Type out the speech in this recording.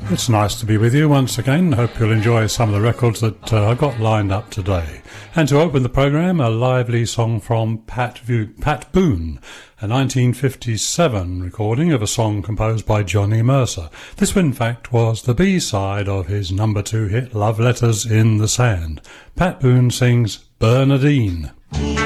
It's nice to be with you once again. Hope you'll enjoy some of the records that I've got lined up today. And to open the programme, a lively song from Pat Boone, a 1957 recording of a song composed by Johnny Mercer. This, in fact, was the B-side of his number 2 hit, Love Letters in the Sand. Pat Boone sings Bernadine.